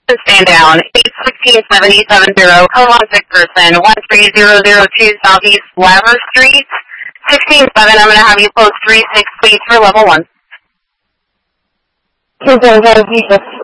stand down. 816-7070, code 1 sick person, 13002 Southeast Laver Street. 16-7, I'm going to have you close 3-6, please, for level 1. 277,